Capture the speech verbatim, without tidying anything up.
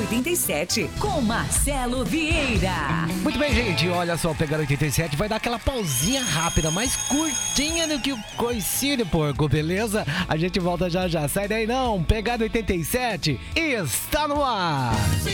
oitenta e sete, com Marcelo Vieira. Muito bem, gente, olha só, Pegada oitenta e sete vai dar aquela pausinha rápida, mais curtinha do que o coicinho de porco, beleza? A gente volta já já, sai daí não, Pegada oitenta e sete está no ar.